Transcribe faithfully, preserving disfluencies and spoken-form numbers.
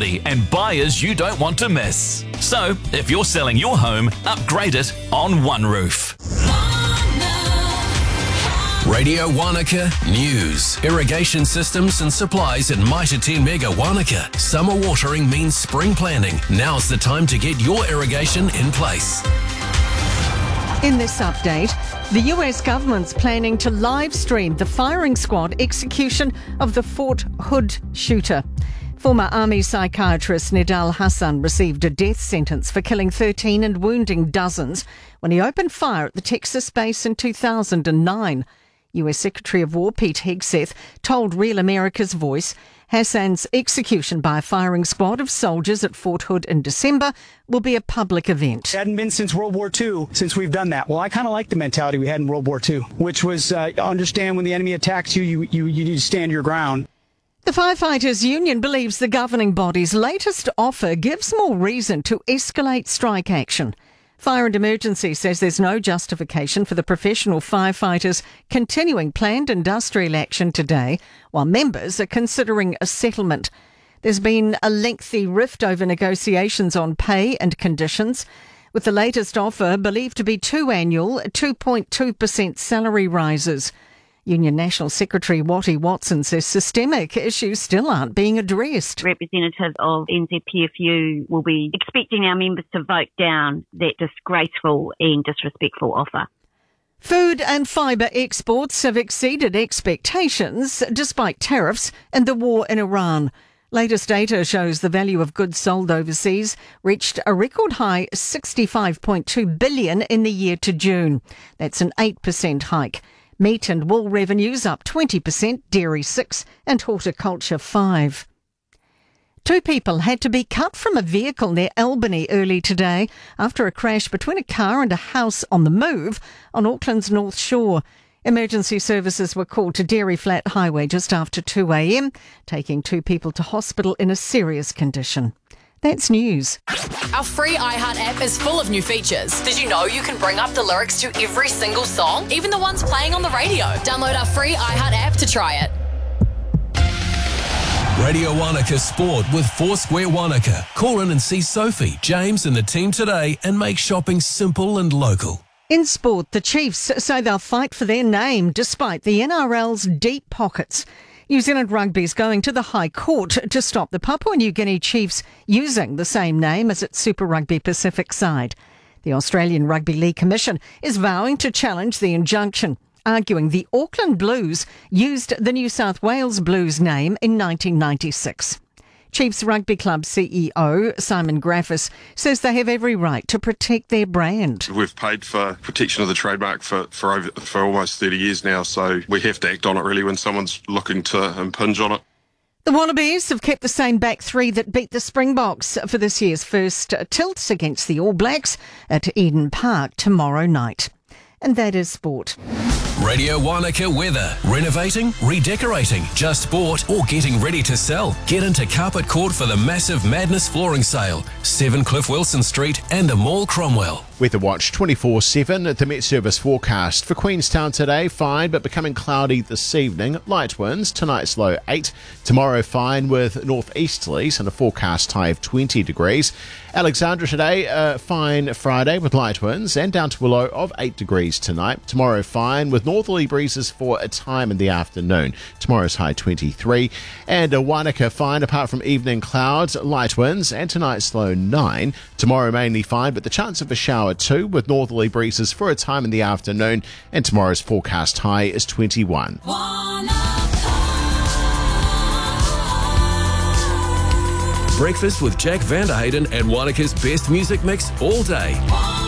quality and buyers you don't want to miss. So, if you're selling your home, upgrade it on One Roof. Radio Wanaka News. Irrigation systems and supplies at Mitre ten Mega Wanaka. Summer watering means spring planting. Now's the time to get your irrigation in place. In this update, the U S government's planning to live stream the firing squad execution of the Fort Hood shooter. Former Army psychiatrist Nidal Hassan received a death sentence for killing thirteen and wounding dozens when he opened fire at the Texas base in two thousand nine. U S Secretary of War Pete Hegseth told Real America's Voice Hassan's execution by a firing squad of soldiers at Fort Hood in December will be a public event. It hadn't been since World War Two since we've done that. Well, I kind of like the mentality we had in World War Two, which was uh, understand when the enemy attacks you, you, you, you need to stand your ground. The Firefighters Union believes the governing body's latest offer gives more reason to escalate strike action. Fire and Emergency says there's no justification for the professional firefighters continuing planned industrial action today, while members are considering a settlement. There's been a lengthy rift over negotiations on pay and conditions, with the latest offer believed to be two annual two point two percent salary rises. Union National Secretary Watty Watson says systemic issues still aren't being addressed. Representatives of N Z P F U will be expecting our members to vote down that disgraceful and disrespectful offer. Food and fibre exports have exceeded expectations despite tariffs and the war in Iran. Latest data shows the value of goods sold overseas reached a record high sixty-five point two billion dollars in the year to June. That's an eight percent hike. Meat and wool revenues up twenty percent, dairy six percent and horticulture five percent. Two people had to be cut from a vehicle near Albany early today after a crash between a car and a house on the move on Auckland's North Shore. Emergency services were called to Dairy Flat Highway just after two a.m, taking two people to hospital in a serious condition. That's news. Our free iHeart app is full of new features. Did you know you can bring up the lyrics to every single song, even the ones playing on the radio? Download our free iHeart app to try it. Radio Wanaka Sport with Foursquare Wanaka. Call in and see Sophie, James and the team today and make shopping simple and local. In sport, the Chiefs say they'll fight for their name despite the N R L's deep pockets. New Zealand Rugby is going to the High Court to stop the Papua New Guinea Chiefs using the same name as its Super Rugby Pacific side. The Australian Rugby League Commission is vowing to challenge the injunction, arguing the Auckland Blues used the New South Wales Blues name in nineteen ninety-six. Chiefs Rugby Club C E O Simon Graffis says they have every right to protect their brand. We've paid for protection of the trademark for for, over, for almost thirty years now, so we have to act on it really when someone's looking to impinge on it. The Wallabies have kept the same back three that beat the Springboks for this year's first tilts against the All Blacks at Eden Park tomorrow night. And that is sport. Radio Wanaka weather. Renovating, redecorating, just bought or getting ready to sell. Get into Carpet Court for the massive Madness flooring sale. seven Cliff Wilson Street and the Mall Cromwell. Weather Watch twenty-four seven at the Met Service forecast. For Queenstown today, fine but becoming cloudy this evening. Light winds, tonight's low eight. Tomorrow fine with northeasterlies and a forecast high of twenty degrees. Alexandra today, uh, fine Friday with light winds and down to a low of eight degrees tonight. Tomorrow fine with northerly breezes for a time in the afternoon. Tomorrow's high twenty-three. And a Wanaka fine apart from evening clouds, light winds and tonight's low nine. Tomorrow mainly fine but the chance of a shower too with northerly breezes for a time in the afternoon. And tomorrow's forecast high is twenty-one. Breakfast with Jack Vanderhayden and Wanaka's best music mix all day.